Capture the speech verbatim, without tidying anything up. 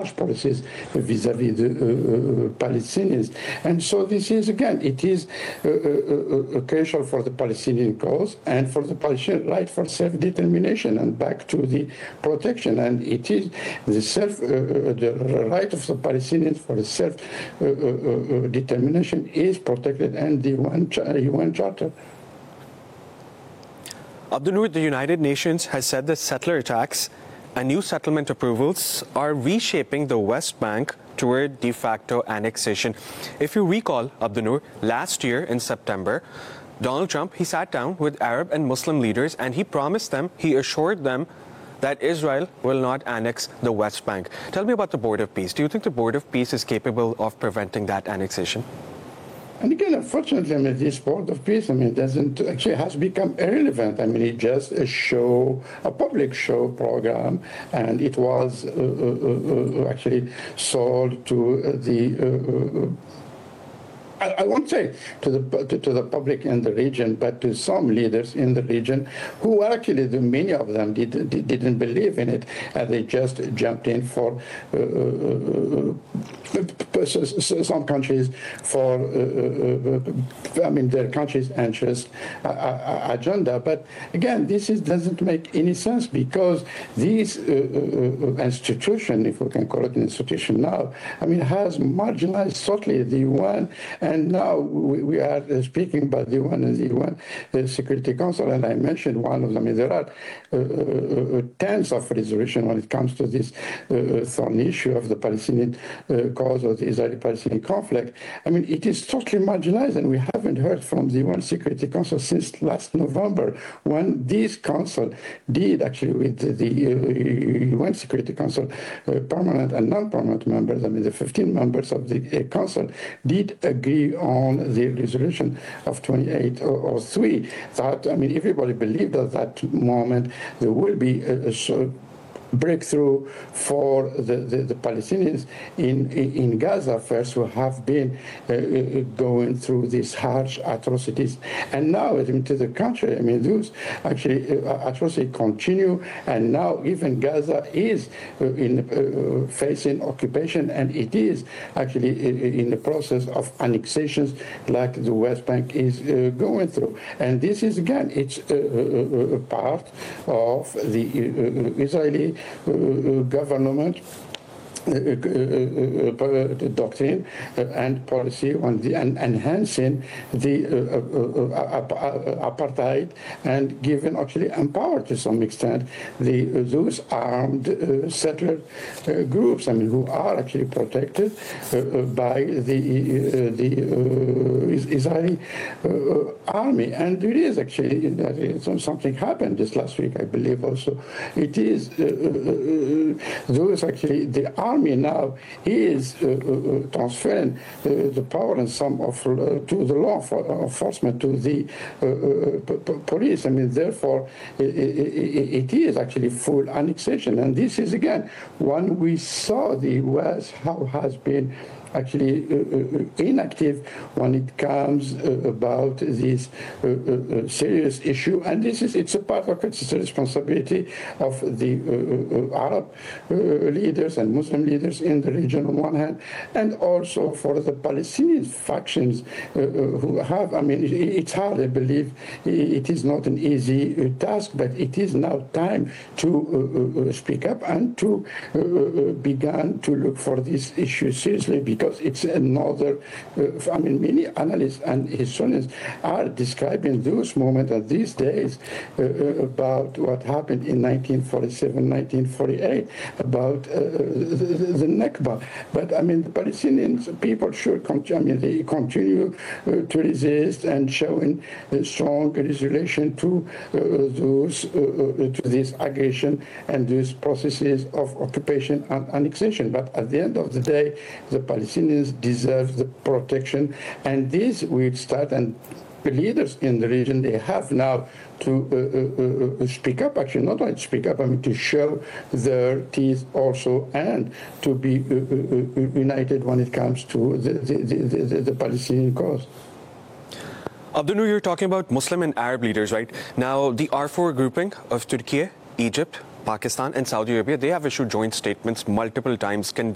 harsh policies vis-à-vis the uh, uh, Palestinians. And so this is, again, it is uh, uh, uh, crucial for the Palestinian cause and for the Palestinian right for self-determination and back to the protection. And it is the self, uh, uh, the right of the Palestinians for self-determination uh, uh, is protected and the U N Charter. Abdunnoor, the United Nations has said that settler attacks and new settlement approvals are reshaping the West Bank toward de facto annexation. If you recall, Abdunnoor, last year in September, Donald Trump, he sat down with Arab and Muslim leaders and he promised them, he assured them that Israel will not annex the West Bank. Tell me about the Board of Peace. Do you think the Board of Peace is capable of preventing that annexation? And again, unfortunately, I mean, this Board of Peace, I mean, doesn't actually has become irrelevant. I mean, it's just a show, a public show program, and it was uh, uh, uh, actually sold to the. Uh, uh, I, I won't say to the to, to the public in the region, but to some leaders in the region who actually, the, many of them did, did, didn't believe in it, and they just jumped in for uh, uh, some countries for, uh, uh, I mean, their country's interest uh, uh, agenda. But again, this is, doesn't make any sense because this uh, uh, institution, if we can call it an institution now, I mean, has marginalized totally the U N. And now we, we are speaking about the U N and the U N the Security Council, and I mentioned one of them. I mean, there are uh, uh, tens of resolutions when it comes to this uh, thorny issue of the Palestinian uh, cause of the Israeli-Palestinian conflict. I mean, it is totally marginalized, and we haven't heard from the U N Security Council since last November, when this council did actually with the, the uh, U N Security Council uh, permanent and non-permanent members, I mean, the fifteen members of the uh, council did agree on the resolution of twenty-eight oh three. That, I mean, everybody believed at that moment there will be a, a breakthrough for the, the, the Palestinians in, in, in Gaza first, who have been uh, going through these harsh atrocities. And now, I mean, to the contrary, I mean, those actually uh, atrocities continue, and now even Gaza is uh, in uh, facing occupation, and it is actually in the process of annexations like the West Bank is uh, going through. And this is, again, it's a, a, a part of the uh, Israeli Uh, government Uh, uh, uh, doctrine uh, and policy on the and enhancing the uh, uh, uh, apartheid and giving actually empower to some extent the uh, those armed uh, settler uh, groups. I mean, who are actually protected uh, by the uh, the uh, Israeli uh, army. And there is actually uh, something happened this last week, I believe. Also, it is uh, uh, those actually the army. Army now is uh, uh, transferring uh, the power and some of uh, to the law enforcement, to the uh, uh, police. I mean, therefore, it, it, it is actually full annexation. And this is, again, when we saw the U S how has been actually uh, uh, inactive when it comes uh, about this uh, uh, serious issue. And this is, it's a part of it, it's a responsibility of the uh, uh, Arab uh, leaders and Muslim leaders in the region on one hand, and also for the Palestinian factions uh, uh, who have, I mean, it, it's hard, I believe, it is not an easy uh, task, but it is now time to uh, uh, speak up and to uh, uh, begin to look for this issue seriously, because it's another, uh, I mean, many analysts and historians are describing those moments and these days uh, about what happened in nineteen forty-seven, nineteen forty-eight, about uh, the, the Nakba. But, I mean, the Palestinian people should continue, I mean, they continue uh, to resist and showing a strong resolution to uh, those, uh, to this aggression and these processes of occupation and annexation. But at the end of the day, the Palestinians deserve the protection, and this will start, and the leaders in the region, they have now to uh, uh, uh, speak up, actually, not only speak up, I mean, to show their teeth also, and to be uh, uh, united when it comes to the, the, the, the, the Palestinian cause. Abdunnoor, you're talking about Muslim and Arab leaders, right? Now, the R four grouping of Turkey, Egypt, Pakistan, and Saudi Arabia, they have issued joint statements multiple times condemning